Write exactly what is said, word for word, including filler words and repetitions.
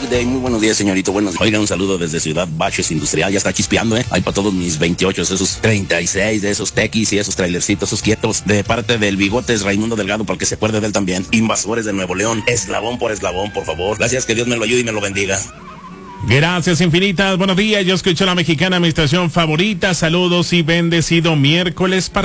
Good day, muy buenos días, señorito. Buenos días. Oigan, un saludo desde Ciudad Baches Industrial. Ya está chispeando, ¿eh? Hay para todos mis veintiocho, esos treinta y seis, de esos tequis y esos trailercitos, esos quietos. De parte del Bigotes Raimundo Delgado, para que se acuerde de él también. Invasores de Nuevo León. Eslabón por eslabón, por favor. Gracias, que Dios me lo ayude y me lo bendiga. Gracias infinitas. Buenos días. Yo escucho la mexicana, mi estación favorita. Saludos y bendecido miércoles para